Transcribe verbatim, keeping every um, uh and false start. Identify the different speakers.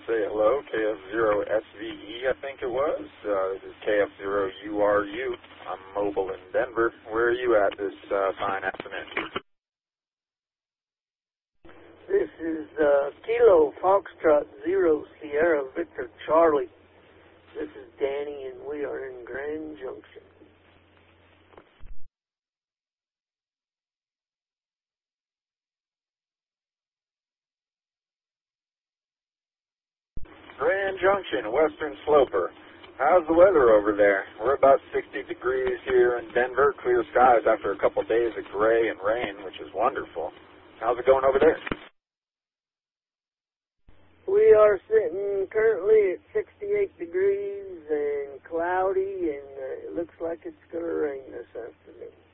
Speaker 1: say hello. K F zero S V E, I think it was. Uh, this is K F zero U R U. I'm mobile in Denver. Where are you at this uh, fine afternoon?
Speaker 2: This is uh, Kilo Foxtrot Zero Sierra Victor Charlie. This is Danny, and we are in Grand Junction.
Speaker 1: Grand Junction, Western Sloper. How's the weather over there? We're about sixty degrees here in Denver, clear skies after a couple days of gray and rain, which is wonderful. How's it going over there?
Speaker 2: We are sitting currently at sixty-eight degrees and cloudy, and uh, it looks like it's going to rain this afternoon.